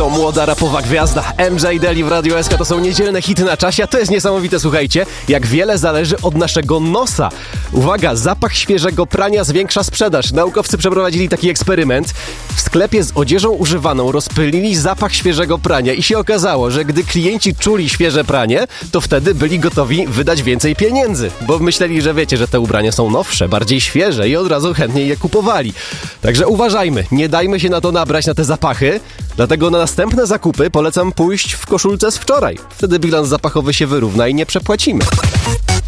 To młoda rapowa gwiazda MJ Daily w Radio SK. To są niedzielne hity na czasie, a to jest niesamowite, słuchajcie, jak wiele zależy od naszego nosa. Uwaga, zapach świeżego prania zwiększa sprzedaż. Naukowcy przeprowadzili taki eksperyment. W sklepie z odzieżą używaną rozpylili zapach świeżego prania i się okazało, że gdy klienci czuli świeże pranie, to wtedy byli gotowi wydać więcej pieniędzy, bo myśleli, że wiecie, że te ubrania są nowsze, bardziej świeże i od razu chętniej je kupowali. Także uważajmy, nie dajmy się na to nabrać, na te zapachy, dlatego na następne zakupy polecam pójść w koszulce z wczoraj. Wtedy bilans zapachowy się wyrówna i nie przepłacimy.